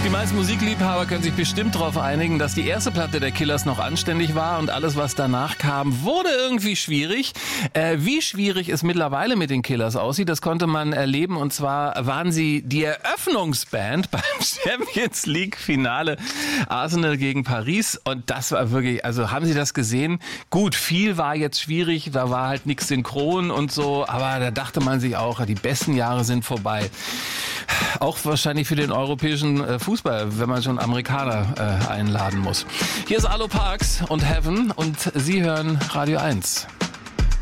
Die meisten Musikliebhaber können sich bestimmt darauf einigen, dass die erste Platte der Killers noch anständig war und alles, was danach kam, wurde irgendwie schwierig. Wie schwierig es mittlerweile mit den Killers aussieht, das konnte man erleben. Und zwar waren sie die Eröffnungsband beim Champions League Finale Arsenal gegen Paris. Und das war wirklich, also haben Sie das gesehen? Gut, viel war jetzt schwierig, da war halt nichts synchron und so. Aber da dachte man sich auch, die besten Jahre sind vorbei. Auch wahrscheinlich für den europäischen Fußball, wenn man schon Amerikaner einladen muss. Hier ist Arlo Parks und Heaven und Sie hören Radio 1.